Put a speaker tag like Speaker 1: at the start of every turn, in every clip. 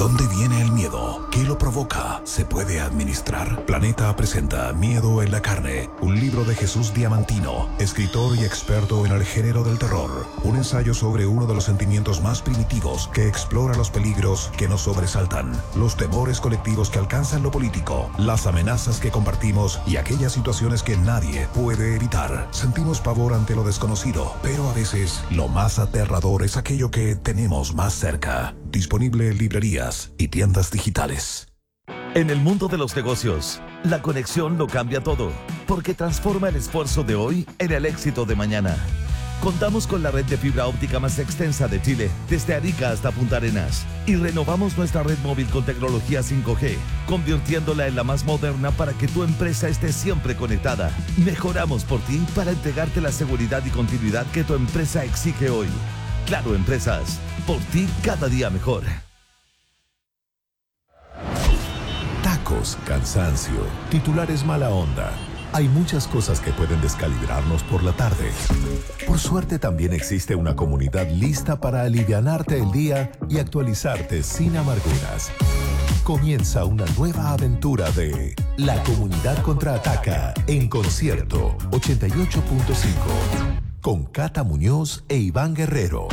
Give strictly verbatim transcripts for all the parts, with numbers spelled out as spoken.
Speaker 1: dónde viene el miedo? ¿Qué lo provoca? ¿Se puede administrar? Planeta presenta Miedo en la carne, un libro de Jesús Diamantino, escritor y experto en el género del terror. Un ensayo sobre uno de los sentimientos más primitivos que explora los peligros que nos sobresaltan, los temores colectivos que alcanzan lo político, las amenazas que compartimos y aquellas situaciones que nadie puede evitar. Sentimos pavor ante lo desconocido, pero a veces lo más aterrador es aquello que tenemos más cerca. Disponible en librerías y tiendas digitales.
Speaker 2: En el mundo de los negocios, la conexión lo cambia todo, porque transforma el esfuerzo de hoy en el éxito de mañana. Contamos con la red de fibra óptica más extensa de Chile, desde Arica hasta Punta Arenas, y renovamos nuestra red móvil con tecnología cinco G, convirtiéndola en la más moderna para que tu empresa esté siempre conectada. Mejoramos por ti para entregarte la seguridad y continuidad que tu empresa exige hoy. Claro Empresas, por ti cada día mejor.
Speaker 3: Tacos, cansancio, titulares mala onda. Hay muchas cosas que pueden descalibrarnos por la tarde. Por suerte también existe una comunidad lista para alivianarte el día y actualizarte sin amarguras. Comienza una nueva aventura de La Comunidad Contraataca en Concierto ochenta y ocho punto cinco con Cata Muñoz e Iván Guerrero.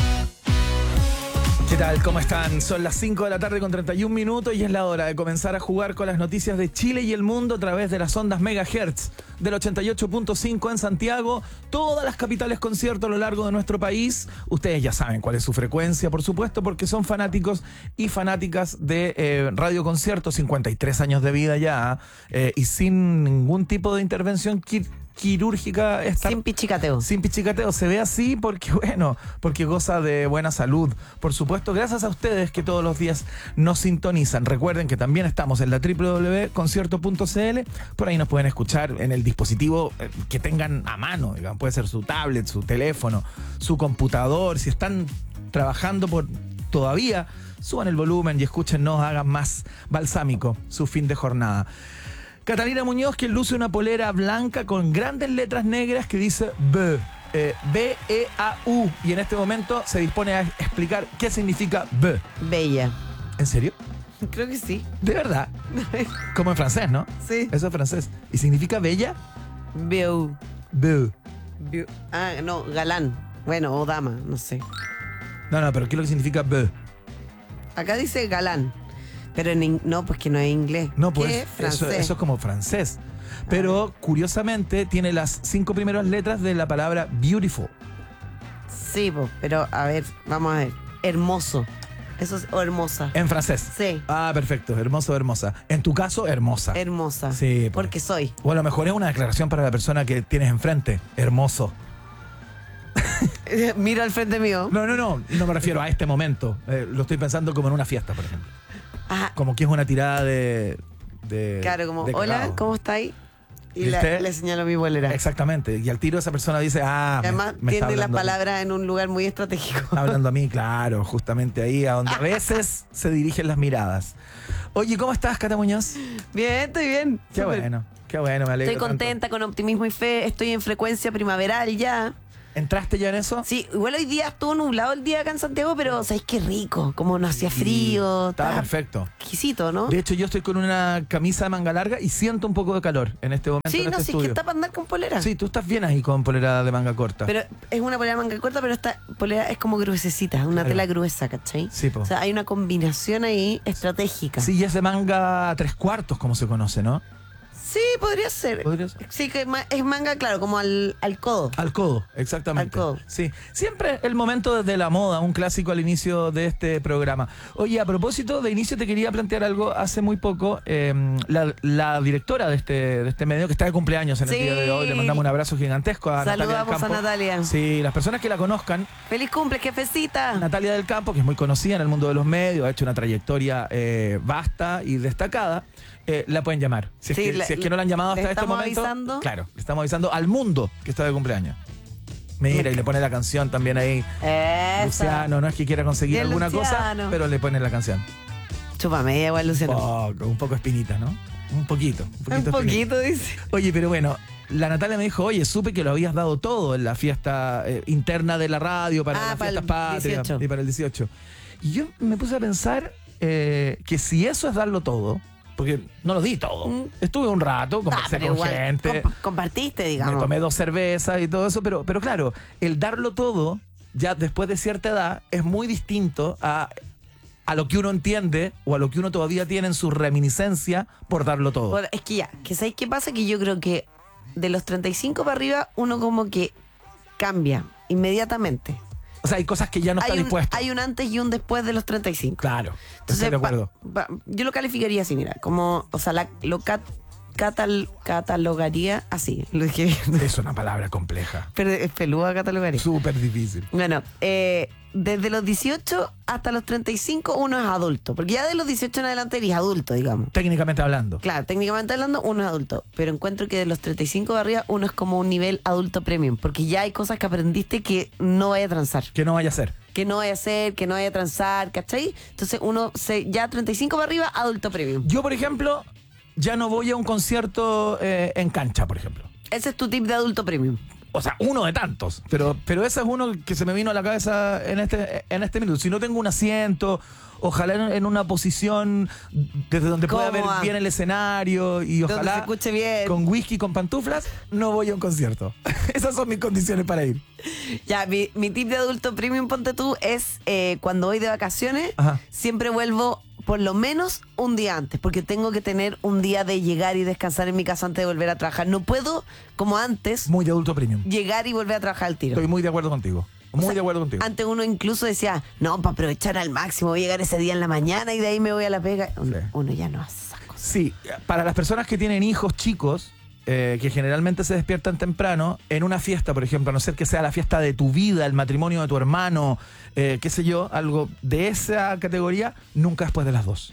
Speaker 4: ¿Qué tal? ¿Cómo están? Son las cinco de la tarde con treinta y un minutos y es la hora de comenzar a jugar con las noticias de Chile y el mundo a través de las ondas megahertz del ochenta y ocho punto cinco en Santiago, todas las capitales conciertos a lo largo de nuestro país. Ustedes ya saben cuál es su frecuencia, por supuesto, porque son fanáticos y fanáticas de eh, Radio Concierto, cincuenta y tres años de vida ya, eh, y sin ningún tipo de intervención quir- quirúrgica. Estar,
Speaker 5: sin pichicateo.
Speaker 4: Sin pichicateo. Se ve así porque, bueno, porque goza de buena salud. Por supuesto, gracias a ustedes que todos los días nos sintonizan. Recuerden que también estamos en la doble u doble u doble u punto concierto punto c l. Por ahí nos pueden escuchar en el dispositivo que tengan a mano. Digamos, puede ser su tablet, su teléfono, su computador. Si están trabajando por todavía, suban el volumen y escúchennos, hagan más balsámico su fin de jornada. Catalina Muñoz, que luce una polera blanca con grandes letras negras que dice B, eh, B E A U, y en este momento se dispone a explicar qué significa B.
Speaker 5: Bella.
Speaker 4: ¿En serio?
Speaker 5: Creo que sí.
Speaker 4: ¿De verdad? Como en francés, ¿no?
Speaker 5: Sí.
Speaker 4: Eso es francés. ¿Y significa bella?
Speaker 5: Beau.
Speaker 4: B.
Speaker 5: Beau. Ah, no, galán. Bueno, o dama, no sé.
Speaker 4: No, no, pero ¿qué es lo que significa B?
Speaker 5: Acá dice galán. Pero en in- no, pues que no es inglés.
Speaker 4: No, pues
Speaker 5: ¿Qué?
Speaker 4: eso,
Speaker 5: Francés.
Speaker 4: eso es como francés. Pero curiosamente tiene las cinco primeras letras de la palabra beautiful.
Speaker 5: Sí, pues, pero a ver, vamos a ver. Hermoso. Eso es, o hermosa.
Speaker 4: En francés.
Speaker 5: Sí.
Speaker 4: Ah, perfecto. Hermoso, hermosa. En tu caso, hermosa.
Speaker 5: Hermosa.
Speaker 4: Sí, pues.
Speaker 5: Porque soy.
Speaker 4: O a lo mejor es una declaración para la persona que tienes enfrente. Hermoso.
Speaker 5: Mira al frente mío.
Speaker 4: No, no, no. No me refiero a este momento. Eh, lo estoy pensando como en una fiesta, por ejemplo.
Speaker 5: Ah,
Speaker 4: Como que es una tirada de... de
Speaker 5: claro, como,
Speaker 4: de
Speaker 5: hola,
Speaker 4: cagao.
Speaker 5: ¿cómo estáis? Y
Speaker 4: ¿Y
Speaker 5: la-
Speaker 4: usted?
Speaker 5: le señalo mi bolera.
Speaker 4: Exactamente. Y al tiro esa persona dice, ah, me-
Speaker 5: Además,
Speaker 4: me está
Speaker 5: tiende las
Speaker 4: hablando a mí.
Speaker 5: palabras en un lugar muy estratégico.
Speaker 4: Está hablando a mí, claro, justamente ahí, a donde a veces se dirigen las miradas. Oye, ¿cómo estás, Cata Muñoz?
Speaker 5: Bien, estoy bien.
Speaker 4: Qué
Speaker 5: Súper.
Speaker 4: bueno, qué bueno, me alegro
Speaker 5: Estoy contenta, con optimismo y fe. Estoy en frecuencia primaveral ya.
Speaker 4: ¿Entraste ya en eso?
Speaker 5: Sí, igual hoy día estuvo nublado el día acá en Santiago, pero ¿sabéis qué rico? Como no hacía frío.
Speaker 4: Estaba
Speaker 5: estaba
Speaker 4: perfecto.
Speaker 5: exquisito, ¿no?
Speaker 4: De hecho, yo estoy con una camisa de manga larga y siento un poco de calor en este momento.
Speaker 5: Sí,
Speaker 4: en
Speaker 5: no,
Speaker 4: este
Speaker 5: sí, es que
Speaker 4: estudio.
Speaker 5: está para andar con polera.
Speaker 4: Sí, tú estás bien ahí con polera de manga corta.
Speaker 5: Pero es una polera de manga corta, pero esta polera es como gruesecita, es una
Speaker 4: Claro.
Speaker 5: tela gruesa, ¿cachai?
Speaker 4: Sí, po.
Speaker 5: O sea, hay una combinación ahí estratégica.
Speaker 4: Sí, y es de manga tres cuartos, como se conoce, ¿no?
Speaker 5: Sí, podría ser.
Speaker 4: ¿Podría ser?
Speaker 5: Sí, que ma- es manga, claro, como al, al codo.
Speaker 4: Al codo, exactamente.
Speaker 5: Al codo.
Speaker 4: Sí, siempre el momento de la moda, un clásico al inicio de este programa. Oye, a propósito, de inicio te quería plantear algo hace muy poco. Eh, la, la directora de este, de este medio, que está de cumpleaños en
Speaker 5: Sí.
Speaker 4: el día de hoy, le mandamos un abrazo gigantesco a Natalia del
Speaker 5: Saludamos
Speaker 4: Campo.
Speaker 5: a Natalia.
Speaker 4: Sí, las personas que la conozcan,
Speaker 5: ¡Feliz cumple, jefecita!
Speaker 4: Natalia del Campo, que es muy conocida en el mundo de los medios, ha hecho una trayectoria eh, vasta y destacada, eh, la pueden llamar. Si es,
Speaker 5: Sí,
Speaker 4: que,
Speaker 5: le-
Speaker 4: si es que no la han llamado
Speaker 5: le
Speaker 4: hasta este
Speaker 5: estamos
Speaker 4: momento.
Speaker 5: avisando.
Speaker 4: Claro, le estamos avisando al mundo que está de cumpleaños. Mira, y le pone la canción también ahí.
Speaker 5: Esa.
Speaker 4: Luciano, no es que quiera conseguir
Speaker 5: Bien,
Speaker 4: alguna
Speaker 5: Luciano.
Speaker 4: cosa, pero le pone la canción.
Speaker 5: Chupa media igual,
Speaker 4: Un
Speaker 5: Luciano.
Speaker 4: poco, un poco espinita, ¿no? Un poquito. Un
Speaker 5: Un
Speaker 4: poquito, espinita.
Speaker 5: poquito, dice.
Speaker 4: Oye, pero bueno, la Natalia me dijo, oye, supe que lo habías dado todo en la fiesta eh, interna de la radio para
Speaker 5: Ah,
Speaker 4: las
Speaker 5: para el
Speaker 4: fiestas patrias
Speaker 5: dieciocho.
Speaker 4: y para el dieciocho. Y yo me puse a pensar eh, que si eso es darlo todo, porque no lo di todo,
Speaker 5: Mm.
Speaker 4: estuve un rato,
Speaker 5: Ah,
Speaker 4: conversé
Speaker 5: pero
Speaker 4: con
Speaker 5: igual,
Speaker 4: gente,
Speaker 5: comp- compartiste,
Speaker 4: me
Speaker 5: digamos.
Speaker 4: tomé dos cervezas y todo eso, pero, pero claro, el darlo todo, ya después de cierta edad, es muy distinto a, a lo que uno entiende o a lo que uno todavía tiene en su reminiscencia por darlo todo.
Speaker 5: Bueno, es que ya, que ¿sabes qué pasa? Que yo creo que de los treinta y cinco para arriba uno como que cambia inmediatamente.
Speaker 4: O sea, hay cosas que ya no está
Speaker 5: hay, un,
Speaker 4: dispuesto.
Speaker 5: hay un antes y un después de los treinta y cinco.
Speaker 4: Claro,
Speaker 5: Entonces,
Speaker 4: estoy de acuerdo.
Speaker 5: pa- pa- yo lo calificaría así, mira, como, o sea, la, lo cat- catal- catalogaría así. Lo dije bien.
Speaker 4: Es una palabra compleja,
Speaker 5: Pero es peluda catalogaría.
Speaker 4: súper difícil.
Speaker 5: Bueno, eh, desde los dieciocho hasta los treinta y cinco uno es adulto. Porque ya de los dieciocho en adelante eres adulto, digamos.
Speaker 4: Técnicamente hablando.
Speaker 5: Claro, técnicamente hablando, uno es adulto. Pero encuentro que de los treinta y cinco de arriba, uno es como un nivel adulto premium. Porque ya hay cosas que aprendiste que no vaya a transar.
Speaker 4: Que no vaya a ser.
Speaker 5: Que no vaya a hacer, que no vaya a transar, ¿cachai? Entonces uno, se, ya treinta y cinco para arriba, adulto premium.
Speaker 4: Yo, por ejemplo, ya no voy a un concierto eh, en cancha, por ejemplo.
Speaker 5: Ese es tu tip de adulto premium.
Speaker 4: O sea, uno de tantos. Pero, pero ese es uno que se me vino a la cabeza en este, en este minuto. Si no tengo un asiento, ojalá en, en una posición desde donde pueda ver
Speaker 5: Cómoda.
Speaker 4: bien el escenario y
Speaker 5: Donde
Speaker 4: ojalá
Speaker 5: se escuche bien.
Speaker 4: con whisky, con pantuflas, no voy a un concierto. Esas son mis condiciones para ir.
Speaker 5: Ya, mi, mi tip de adulto premium, ponte tú, es eh, cuando voy de vacaciones,
Speaker 4: Ajá.
Speaker 5: siempre vuelvo por lo menos un día antes, porque tengo que tener un día de llegar y descansar en mi casa antes de volver a trabajar. No puedo, como antes,
Speaker 4: Muy de adulto premium.
Speaker 5: llegar y volver a trabajar al tiro.
Speaker 4: Estoy muy de acuerdo contigo. Muy
Speaker 5: O sea,
Speaker 4: de acuerdo contigo.
Speaker 5: Antes uno incluso decía, no, para aprovechar al máximo, voy a llegar ese día en la mañana y de ahí me voy a la pega. Uno,
Speaker 4: Sí.
Speaker 5: uno ya no hace esas cosas.
Speaker 4: Sí, para las personas que tienen hijos chicos, eh, que generalmente se despiertan temprano, en una fiesta, por ejemplo, a no ser que sea la fiesta de tu vida, el matrimonio de tu hermano, eh, qué sé yo, algo de esa categoría, nunca después de las dos.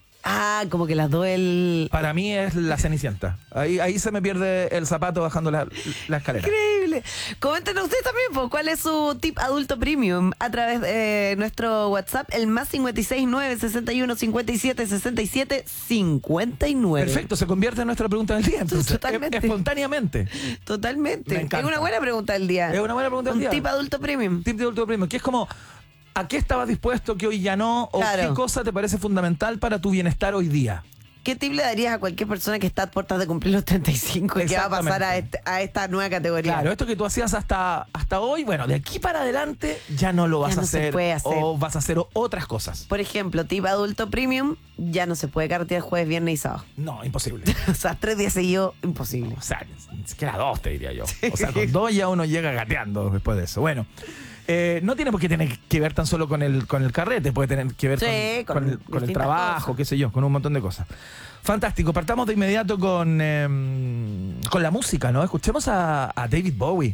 Speaker 5: Ah, como que las dos el...
Speaker 4: Para mí es la Cenicienta. Ahí, ahí se me pierde el zapato bajando la, la escalera.
Speaker 5: Increíble. Coméntenos ustedes también, pues, cuál es su tip adulto premium a través de nuestro WhatsApp, el más cincuenta y seis nueve sesenta y uno cincuenta y siete sesenta y siete cincuenta y nueve.
Speaker 4: Perfecto, se convierte en nuestra pregunta del día. Entonces,
Speaker 5: Totalmente.
Speaker 4: es- espontáneamente.
Speaker 5: Totalmente.
Speaker 4: Me encanta.
Speaker 5: Es una buena pregunta del día.
Speaker 4: Es una buena pregunta del
Speaker 5: Un
Speaker 4: día.
Speaker 5: tip adulto premium.
Speaker 4: Tip de adulto premium, que es como, ¿a qué estabas dispuesto que hoy ya no? ¿O
Speaker 5: Claro.
Speaker 4: qué cosa te parece fundamental para tu bienestar hoy día?
Speaker 5: ¿Qué tip le darías a cualquier persona que está a puertas de cumplir los treinta y cinco y que va a pasar a, este- a esta nueva categoría?
Speaker 4: Claro, esto que tú hacías hasta, hasta hoy, bueno, de aquí para adelante ya no lo vas
Speaker 5: Ya
Speaker 4: a
Speaker 5: no se
Speaker 4: hacer,
Speaker 5: puede hacer.
Speaker 4: o vas a hacer o- otras cosas.
Speaker 5: Por ejemplo, tip adulto premium, ya no se puede carretear jueves, viernes y sábado.
Speaker 4: No, imposible.
Speaker 5: O sea, tres días seguidos, imposible.
Speaker 4: O sea, ni siquiera dos te diría yo. O sea, con dos ya uno llega gateando después de eso. Bueno, eh, no tiene por qué tener que ver tan solo con el, con el carrete, puede tener que ver
Speaker 5: Sí,
Speaker 4: con,
Speaker 5: con
Speaker 4: con el, con el
Speaker 5: distintas
Speaker 4: trabajo,
Speaker 5: cosas.
Speaker 4: qué sé yo, con un montón de cosas. Fantástico, partamos de inmediato con, eh, con la música, ¿no? Escuchemos a, a David Bowie.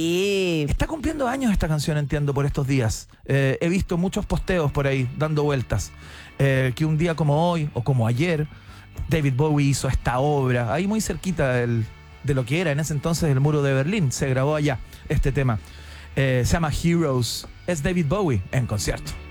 Speaker 5: Sí.
Speaker 4: Está cumpliendo años esta canción, entiendo, por estos días. Eh, he visto muchos posteos por ahí dando vueltas. Eh, que un día como hoy o como ayer, David Bowie hizo esta obra, ahí muy cerquita del- de lo que era en ese entonces el muro de Berlín. Se grabó allá este tema. Eh, se llama Heroes. Es David Bowie en concierto.